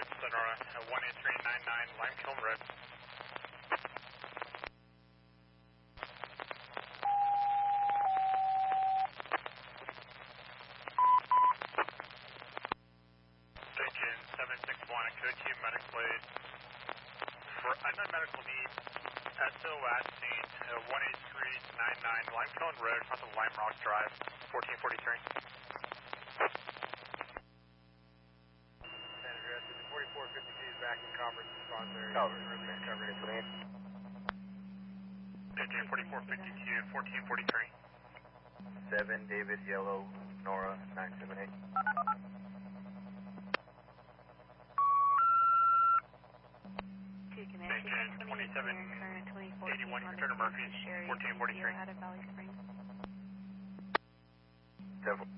Sonora, 18399, Limekiln Road. Station 761, code to medical aid. For unknown medical need, SOS scene 18399, Limekiln Road, front of Lime Rock Drive, 1443. San Andreas, 4452 is back in conference response area. Coverage. Station 4452, 1443. 7 David Yellow, Nora 978. Station 2781, Commander Murphy, 1443. 7